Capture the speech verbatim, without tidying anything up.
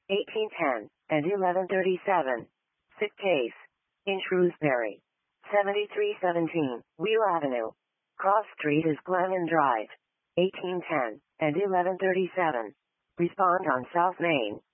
eighteen ten and eleven thirty-seven. Sick case. In Shrewsbury. seventy-three seventeen, Wheel Avenue. Cross Street is Glennon Drive. eighteen ten and eleven thirty-seven. Respond on South Main.